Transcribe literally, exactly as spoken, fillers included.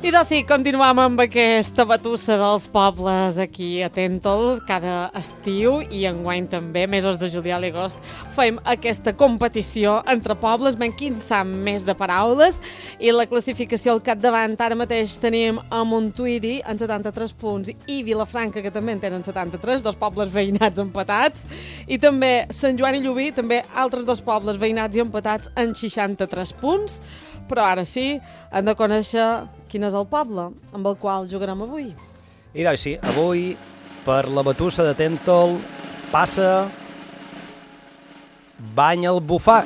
I doncs sí, continuam amb aquesta batussa dels pobles aquí a Tèntol cada estiu i enguany també, mesos de juliol i agost, fem aquesta competició entre pobles, ben quin sap més de paraules, i la classificació al capdavant ara mateix tenim a Montuïri en setanta-tres punts i Vilafranca, que també en tenen setanta-tres, dos pobles veïnats empatats, i també Sant Joan i Llubí, també altres dos pobles veïnats i empatats en seixanta-tres punts. Però ara sí, hem de conèixer quin és el poble amb el qual jugarem avui. I doncs sí, avui per la batussa de Tèntol passa Banyalbufar.